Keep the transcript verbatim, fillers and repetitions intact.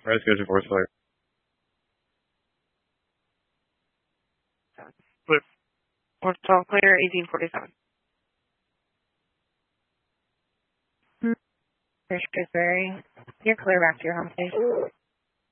Red Scotia Force Clear. Clear. Force all clear, eighteen forty-seven. Shrewsbury, you're clear back to your home station.